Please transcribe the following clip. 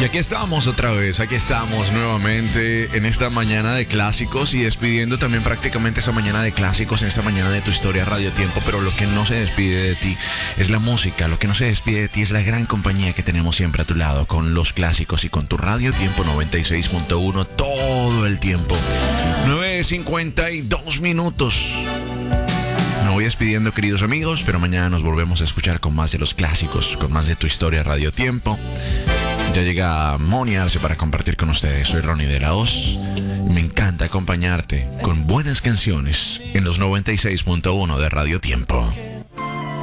Y aquí estamos otra vez, aquí estamos nuevamente en esta mañana de clásicos y despidiendo también prácticamente esa mañana de clásicos, en esta mañana de tu historia Radio Tiempo, pero lo que no se despide de ti es la música, lo que no se despide de ti es la gran compañía que tenemos siempre a tu lado con los clásicos y con tu Radio Tiempo 96.1 todo el tiempo. 9:52 minutos. Me voy despidiendo, queridos amigos, pero mañana nos volvemos a escuchar con más de los clásicos, con más de tu historia Radio Tiempo. Ya llega Moni Arce para compartir con ustedes. Soy Ronnie de la Hoz. Me encanta acompañarte con buenas canciones en los 96.1 de Radio Tiempo.